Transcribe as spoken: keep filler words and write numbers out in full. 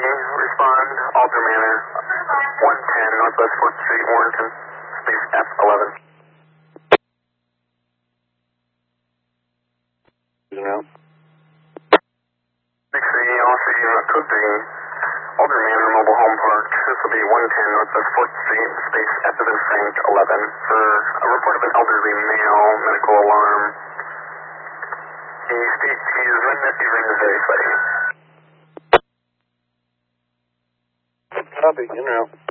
respond, Alder Manor, one ten Northwest fourth Street, Warrenton, space F eleven. You know? six three, also uh, code three, Alder Manor Mobile Home Park. This will be one ten Northwest fourth Street, space F as in Frank eleven, for a report of an elderly male, medical alarm. He states he is ring is very sweaty. Copy, in route.